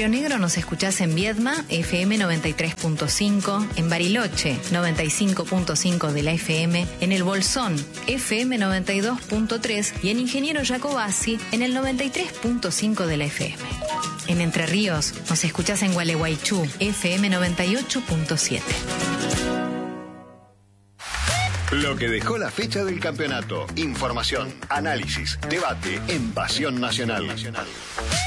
Río Negro nos escuchás en Viedma, FM 93.5, en Bariloche, 95.5 de la FM, en El Bolsón, FM 92.3 y en Ingeniero Jacobasi, en el 93.5 de la FM. En Entre Ríos nos escuchás en Gualeguaychú, FM 98.7. Lo que dejó la fecha del campeonato. Información, análisis, debate en Pasión Nacional.